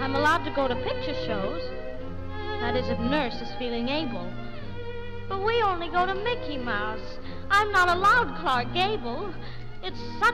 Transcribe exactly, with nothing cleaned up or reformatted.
I'm allowed to go to picture shows. That is, if Nurse is feeling able. But we only go to Mickey Mouse. I'm not allowed Clark Gable. It's such